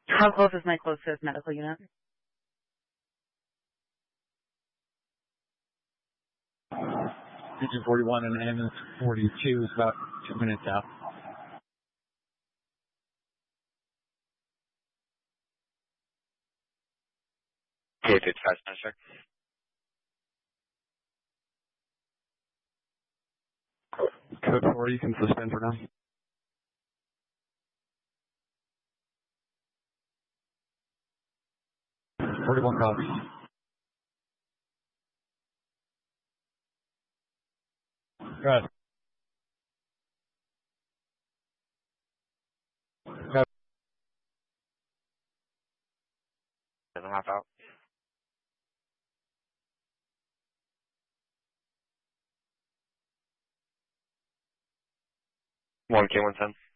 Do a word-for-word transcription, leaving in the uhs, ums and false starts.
How close is my closest medical unit? Region forty-one and ambulance forty-two is about two minutes out. K fifty-five, Spencer. Code four, you can suspend for now. forty-one copy. Good. Good. And a half out. one K one ten.